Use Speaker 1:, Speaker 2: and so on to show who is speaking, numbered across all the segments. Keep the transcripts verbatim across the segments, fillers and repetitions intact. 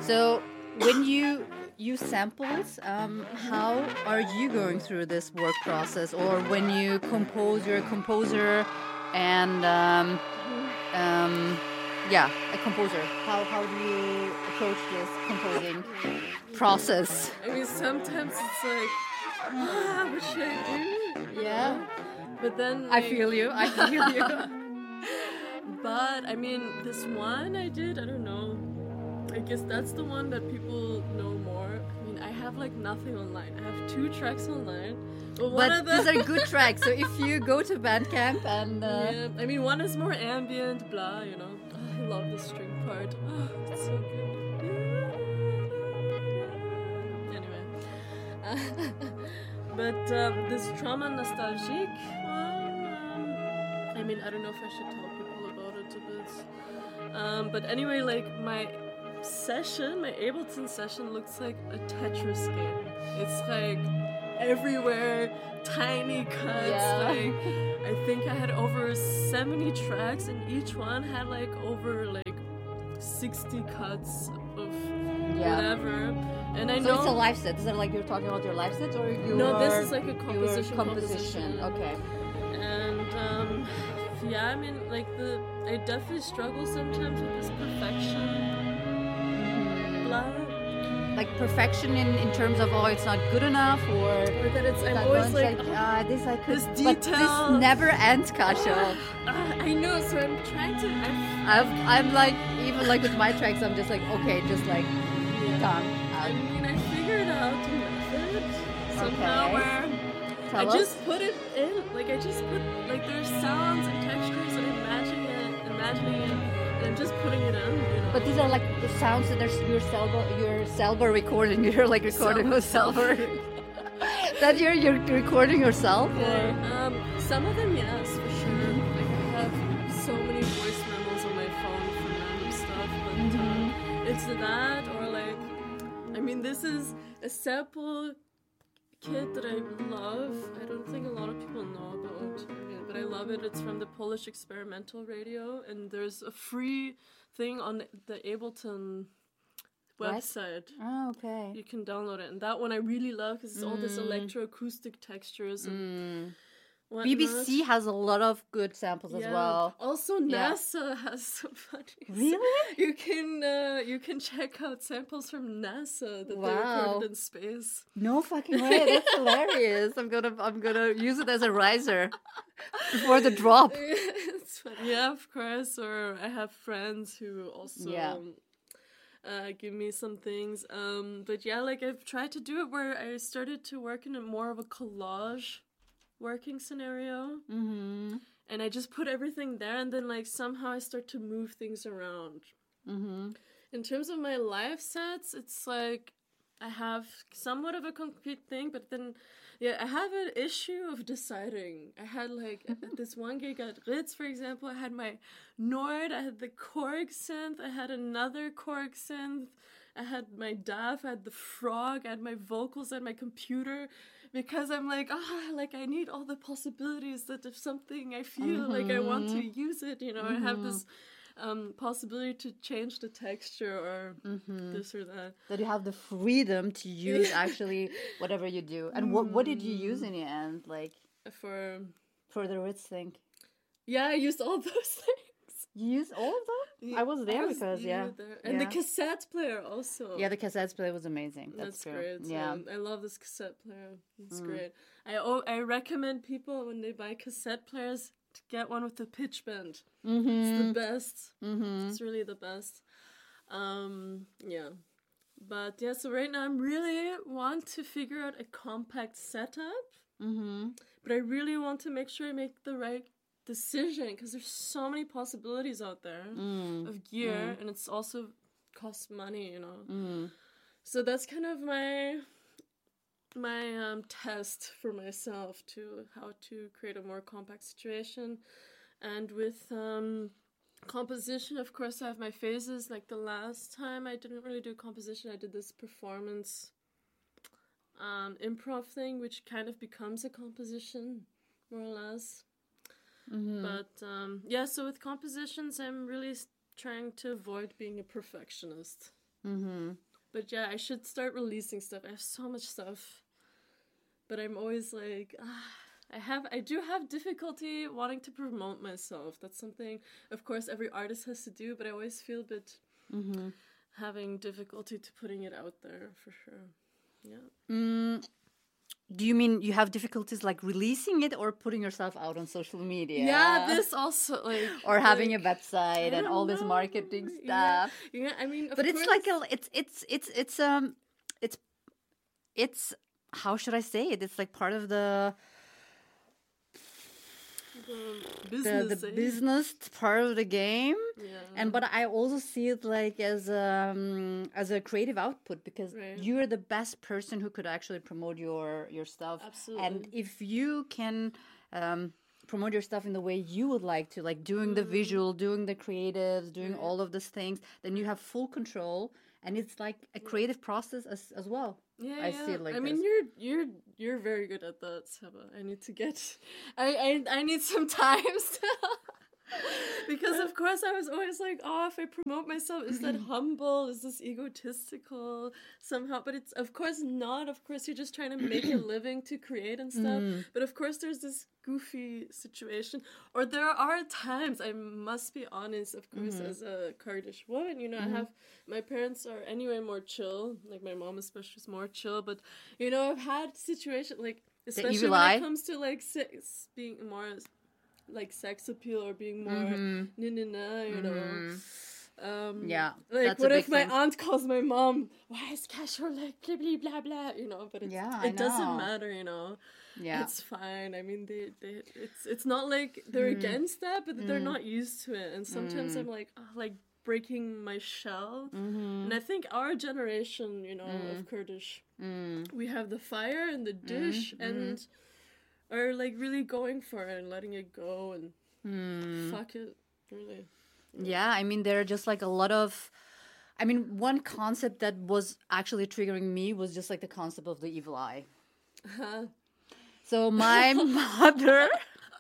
Speaker 1: So when you use samples, um, how are you going through this work process? Or when you compose, you're a composer, and um, um, yeah, a composer. How how do you approach this composing process?
Speaker 2: I mean, sometimes it's like, ah, what should I do?
Speaker 1: Yeah,
Speaker 2: but then
Speaker 1: I
Speaker 2: like,
Speaker 1: feel you. I feel you.
Speaker 2: But I mean, this one I did, I don't know. I guess that's the one that people know more. I mean, I have like nothing online. I have two tracks online. But, one
Speaker 1: But
Speaker 2: of them...
Speaker 1: these are good tracks. So if you go to Bandcamp and uh...
Speaker 2: yeah, I mean, one is more ambient, blah, you know. Oh, I love the string part. Oh, it's so good. Anyway, uh, but um, this Trauma Nostalgique one. Um, I mean, I don't know if I should tell people about it a bit. Um, but anyway, like my session, my Ableton session looks like a Tetris game. It's like everywhere, tiny cuts.
Speaker 1: Yeah.
Speaker 2: Like I think I had over seventy tracks, and each one had like over like sixty cuts of
Speaker 1: Yeah.
Speaker 2: whatever. And I
Speaker 1: So
Speaker 2: know
Speaker 1: it's a live set. Is it like you're talking about your live sets, or you?
Speaker 2: No, this is like a composition.
Speaker 1: composition.
Speaker 2: composition.
Speaker 1: Okay.
Speaker 2: And um, yeah, I mean, like the I definitely struggle sometimes with this perfection. Blah.
Speaker 1: Like perfection in, in terms of, oh, it's not good enough, or,
Speaker 2: Or that it's I'm
Speaker 1: that
Speaker 2: always
Speaker 1: one's
Speaker 2: like,
Speaker 1: ah, this I could,
Speaker 2: this
Speaker 1: but
Speaker 2: detail.
Speaker 1: this never ends, Kasia.
Speaker 2: Uh, I know, so I'm trying to. I've,
Speaker 1: I'm, I'm like, even like with my tracks, I'm just like, okay, just like,
Speaker 2: yeah.
Speaker 1: done.
Speaker 2: I mean, I figured out a method somehow
Speaker 1: Okay.
Speaker 2: where
Speaker 1: Tell
Speaker 2: I
Speaker 1: us.
Speaker 2: just put it in. Like I just put like there's sounds and textures, and I'm imagining it, imagining it, and I'm just putting it in. You know?
Speaker 1: But these are like the sounds that are your Selva, your Selva recording. You're like recording with Selva. That you're you're recording yourself, or
Speaker 2: Yeah, um, some of them, yes, for sure. Like I have so many voice memos on my phone for random stuff, but
Speaker 1: Mhm.
Speaker 2: uh, it's that or like, I mean, this is a sample kit that I love. I don't think a lot of people know about, but I love it. It's from the Polish Experimental Radio, and there's a free thing on the Ableton
Speaker 1: What?
Speaker 2: website.
Speaker 1: oh, okay.
Speaker 2: You can download it, and that one I really love because it's all this
Speaker 1: Mm.
Speaker 2: electroacoustic textures and
Speaker 1: Mm.
Speaker 2: whatnot.
Speaker 1: B B C has a lot of good samples as
Speaker 2: Yeah.
Speaker 1: well.
Speaker 2: Also,
Speaker 1: Yeah.
Speaker 2: NASA has some funny.
Speaker 1: Really?
Speaker 2: You can uh, you can check out samples from NASA that they
Speaker 1: Wow.
Speaker 2: recorded in space.
Speaker 1: No fucking way! That's hilarious. I'm gonna I'm gonna use it as a riser before the drop.
Speaker 2: It's fun. Yeah, of course. Or I have friends who also
Speaker 1: Yeah.
Speaker 2: uh, give me some things. Um, but yeah, like I've tried to do it where I started to work in a more of a collage working scenario.
Speaker 1: Mm-hmm.
Speaker 2: And I just put everything there, and then like somehow I start to move things around.
Speaker 1: Mm-hmm.
Speaker 2: In terms of my live sets, it's like I have somewhat of a concrete thing, but then yeah, I have an issue of deciding. I had like at this one gig at Ritz, for example, I had my Nord, I had the Korg synth, I had another Korg synth, I had my D A W, I had the Frog, I had my vocals, I had my computer. Because I'm like, ah, like I need all the possibilities that if something I feel
Speaker 1: Mm-hmm.
Speaker 2: like I want to use it, you know, mm-hmm. I have this um, possibility to change the texture or
Speaker 1: Mm-hmm.
Speaker 2: this or that.
Speaker 1: That you have the freedom to use actually whatever you do. And what what did you use in the end, like
Speaker 2: For
Speaker 1: for the Ritz thing?
Speaker 2: yeah, I used all those things.
Speaker 1: You used all of them?
Speaker 2: Yeah,
Speaker 1: I was there
Speaker 2: I was-
Speaker 1: because
Speaker 2: you
Speaker 1: yeah,
Speaker 2: were there. And
Speaker 1: yeah.
Speaker 2: the cassette player also.
Speaker 1: yeah, the cassettes play was amazing. That's,
Speaker 2: That's,
Speaker 1: true.
Speaker 2: great.
Speaker 1: Yeah,
Speaker 2: Um, I love this cassette player. It's
Speaker 1: Mm.
Speaker 2: great. I oh, I recommend people when they buy cassette players to get one with the pitch bend.
Speaker 1: mm-hmm.
Speaker 2: It's the best.
Speaker 1: Mm-hmm.
Speaker 2: It's really the best. Um, yeah. But yeah, so right now I'm really want to figure out a compact setup,
Speaker 1: Mm-hmm.
Speaker 2: but I really want to make sure I make the right decision because there's so many possibilities out there
Speaker 1: Mm.
Speaker 2: of gear, and it's also costs money, you know.
Speaker 1: Mm.
Speaker 2: So that's kind of my my um, test for myself to how to create a more compact situation. And with um, composition, of course, I have my phases. Like the last time I didn't really do composition, I did this performance um, improv thing, which kind of becomes a composition, more or less.
Speaker 1: Mm-hmm.
Speaker 2: But um, yeah, so with compositions, I'm really s- trying to avoid being a perfectionist.
Speaker 1: Mm-hmm.
Speaker 2: But yeah, I should start releasing stuff. I have so much stuff, but I'm always like, ah, I have, I do have difficulty wanting to promote myself. That's something, of course, every artist has to do, but I always feel a bit
Speaker 1: Mm-hmm.
Speaker 2: having difficulty to putting it out there for sure. Yeah.
Speaker 1: Mm, do you mean you have difficulties like releasing it or putting yourself out on social media?
Speaker 2: Yeah, this also like
Speaker 1: or having
Speaker 2: like,
Speaker 1: a website
Speaker 2: I
Speaker 1: and all
Speaker 2: don't
Speaker 1: this
Speaker 2: know.
Speaker 1: marketing
Speaker 2: Yeah,
Speaker 1: stuff.
Speaker 2: yeah. I mean, of
Speaker 1: But it's
Speaker 2: course,
Speaker 1: like a it's it's it's it's um it's it's how should I say it? It's like part of the
Speaker 2: the
Speaker 1: the,
Speaker 2: business.
Speaker 1: the
Speaker 2: eh?
Speaker 1: business part of the game.
Speaker 2: Yeah.
Speaker 1: And but I also see it like as um as a creative output because
Speaker 2: Right.
Speaker 1: you're the best person who could actually promote your your stuff.
Speaker 2: Absolutely.
Speaker 1: And if you can um promote your stuff in the way you would like to, like doing the visual, doing the creatives, doing
Speaker 2: Right.
Speaker 1: all of these things, then you have full control, and it's like a creative process as as well.
Speaker 2: Yeah,
Speaker 1: I
Speaker 2: yeah.
Speaker 1: see it like
Speaker 2: I mean,
Speaker 1: this.
Speaker 2: you're you're you're very good at that, Seba. I need to get, I I, I need some time still. Because of course I was always like, oh, if I promote myself, is that humble? Is this egotistical somehow? But it's of course not. Of course you're just trying to make a living to create and stuff. But of course there's this goofy situation. Or there are times, I must be honest, of course, as a Kurdish woman, you know, I have, my parents are anyway more chill. Like my mom especially is more chill. But, you know, I've had situations like, especially
Speaker 1: evil
Speaker 2: when
Speaker 1: eye?
Speaker 2: it comes to like sex, being more like sex appeal or being more
Speaker 1: Mm-hmm.
Speaker 2: na na na, you know. Um,
Speaker 1: Yeah,
Speaker 2: like
Speaker 1: that's a
Speaker 2: what
Speaker 1: big
Speaker 2: if my
Speaker 1: thing.
Speaker 2: aunt calls my mom, why is casual like blah blah blah blah, you know? But it's,
Speaker 1: Yeah, I
Speaker 2: it doesn't
Speaker 1: know.
Speaker 2: matter, you know.
Speaker 1: Yeah.
Speaker 2: It's fine. I mean, they, they it's it's not like they're
Speaker 1: Mm.
Speaker 2: against that, but they're not used to it. And sometimes I'm like, oh, like breaking my shell.
Speaker 1: Mm-hmm.
Speaker 2: And I think our generation, you know, of Kurdish,
Speaker 1: Mm.
Speaker 2: we have the fire and the dish
Speaker 1: Mm-hmm.
Speaker 2: and are like really going for it and letting it go and
Speaker 1: Mm.
Speaker 2: fuck it, really.
Speaker 1: Yeah, I mean, there are just like a lot of. I mean, one concept that was actually triggering me was just like the concept of the evil eye. So my mother.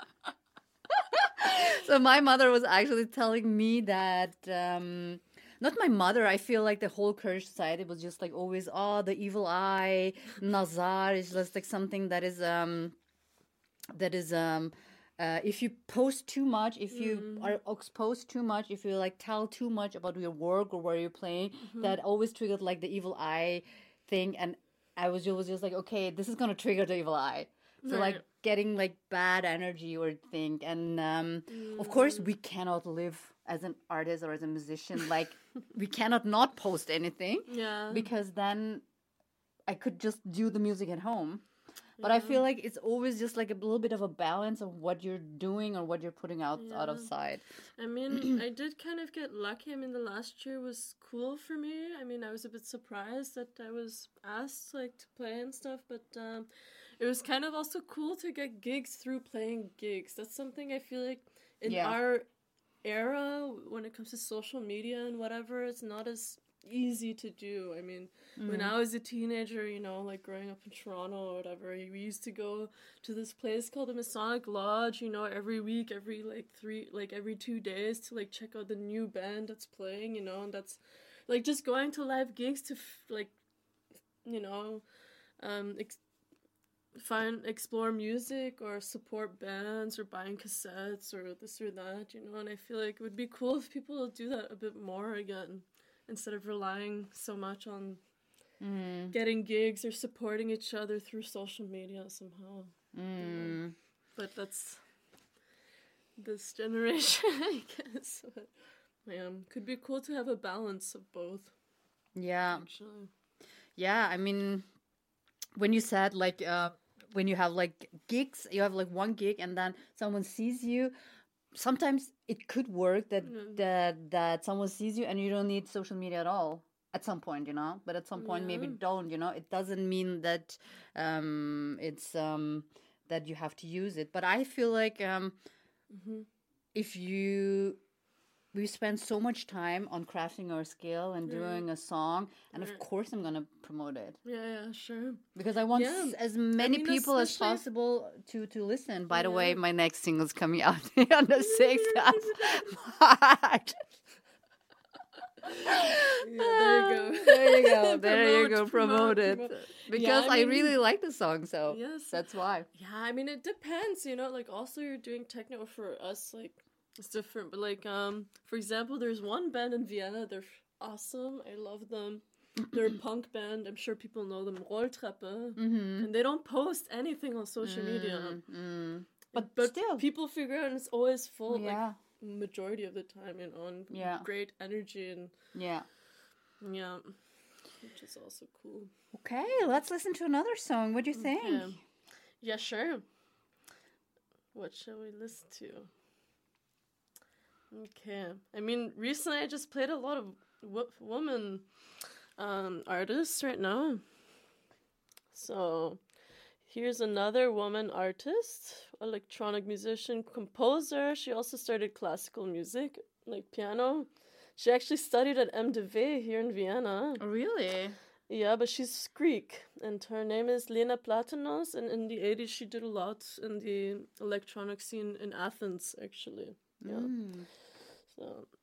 Speaker 1: So my mother was actually telling me that. Um, not my mother. I feel like the whole Kurdish society was just like always, oh, the evil eye, nazar is just like something that is um, that is um. Uh, if you post too much, if you are exposed too much, if you like tell too much about your work or where you're playing, that always triggered like the evil eye thing. And I was always just like, okay, this is gonna trigger the evil eye. So like
Speaker 2: Right.
Speaker 1: getting like bad energy or thing. And um, of course, we cannot live as an artist or as a musician. Like we cannot not post anything
Speaker 2: Yeah.
Speaker 1: because then I could just do the music at home. But I feel like it's always just like a little bit of a balance of what you're doing or what you're putting out out of sight.
Speaker 2: I mean, I did kind of get lucky. I mean, the last year was cool for me. I mean, I was a bit surprised that I was asked like to play and stuff, but um, it was kind of also cool to get gigs through playing gigs. That's something I feel like in
Speaker 1: Yeah.
Speaker 2: our era, when it comes to social media and whatever, it's not as easy to do. I mean, when I was a teenager, you know, like growing up in Toronto or whatever, we used to go to this place called the Masonic Lodge, you know, every week, every like three, like every two days to like check out the new band that's playing, you know, and that's like just going to live gigs to f- like, you know, um, ex- find, explore music or support bands or buying cassettes or this or that, you know, and I feel like it would be cool if people would do that a bit more again, instead of relying so much on
Speaker 1: Mm.
Speaker 2: getting gigs or supporting each other through social media somehow.
Speaker 1: Mm.
Speaker 2: But that's this generation, I guess. But, yeah, could be cool to have a balance of both,
Speaker 1: Yeah.
Speaker 2: actually.
Speaker 1: Yeah, I mean, when you said like uh, when you have like gigs, you have like one gig and then someone sees you. Sometimes it could work that that that someone sees you and you don't need social media at all at some point, you know. But at some point, maybe
Speaker 2: Yeah.
Speaker 1: don't. You know, it doesn't mean that um, it's um, that you have to use it. But I feel like um, if you we spend so much time on crafting our skill and doing a song, and of
Speaker 2: Right.
Speaker 1: course I'm gonna promote it
Speaker 2: Yeah, yeah, sure.
Speaker 1: because I want
Speaker 2: Yeah.
Speaker 1: s- as many
Speaker 2: mean,
Speaker 1: people as
Speaker 2: especially-
Speaker 1: possible to to listen. By the
Speaker 2: Yeah.
Speaker 1: way, my next single's coming out on the sixth of March.
Speaker 2: Yeah, there you go.
Speaker 1: There you go. There you
Speaker 2: Promote,
Speaker 1: go. Promote,
Speaker 2: promote,
Speaker 1: it.
Speaker 2: promote.
Speaker 1: Because
Speaker 2: Yeah, I
Speaker 1: I,
Speaker 2: mean-
Speaker 1: really like the song, so
Speaker 2: Yes.
Speaker 1: that's why.
Speaker 2: Yeah, I mean it depends, you know, like also you're doing techno for us, like it's different. But like um for example, there's one band in Vienna, they're awesome. I love them. They're a punk band. I'm sure people know them, Rolltreppe.
Speaker 1: Mm-hmm.
Speaker 2: And they don't post anything on social media.
Speaker 1: Mm. But,
Speaker 2: But
Speaker 1: still.
Speaker 2: people figure out and it's always full
Speaker 1: Yeah.
Speaker 2: like majority of the time, you know, and
Speaker 1: Yeah.
Speaker 2: great energy and
Speaker 1: Yeah.
Speaker 2: yeah. Which is also cool.
Speaker 1: Okay, let's listen to another song. What do you think?
Speaker 2: Yeah. Yeah, sure. What shall we listen to? Okay. I mean, recently I just played a lot of wo- woman um, artists right now. So, here's another woman artist, electronic musician, composer. She also started classical music, like piano. She actually studied at M D V here in Vienna.
Speaker 1: Really?
Speaker 2: Yeah, but she's Greek, and her name is Lena Platanos, and in the eighties she did a lot in the electronic scene in Athens, actually. Yeah.
Speaker 1: Mm.
Speaker 2: So